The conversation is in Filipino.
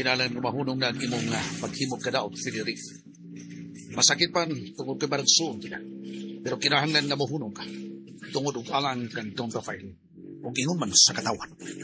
kinalan nga mahunong na ang imong paghimog kadaot Frederick. Masakit pa tungod kay baragsoon kita. Pero kinahanglan nga mahunong ka. Tungod og alang kang Don Rafael. Ug ingon man sa katawan.